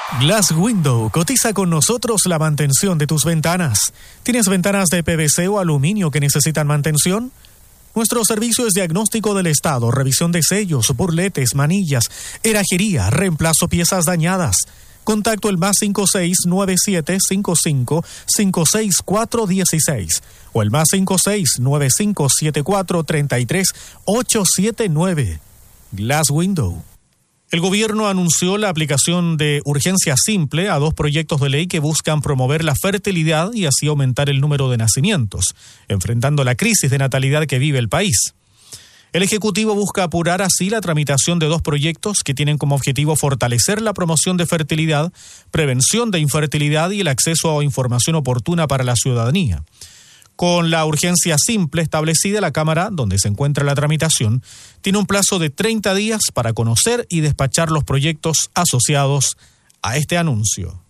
Glass Window cotiza con nosotros la mantención de tus ventanas. ¿Tienes ventanas de PVC o aluminio que necesitan mantención? Nuestro servicio es diagnóstico del estado, revisión de sellos, burletes, manillas, herrajería, reemplazo piezas dañadas. Contacto el +56 9755 56416 o el +56 9574 33 879. Glass Window. El gobierno anunció la aplicación de urgencia simple a 2 proyectos de ley que buscan promover la fertilidad y así aumentar el número de nacimientos, enfrentando la crisis de natalidad que vive el país. El Ejecutivo busca apurar así la tramitación de 2 proyectos que tienen como objetivo fortalecer la promoción de fertilidad, prevención de infertilidad y el acceso a información oportuna para la ciudadanía. Con la urgencia simple establecida, la Cámara, donde se encuentra la tramitación, tiene un plazo de 30 días para conocer y despachar los proyectos asociados a este anuncio.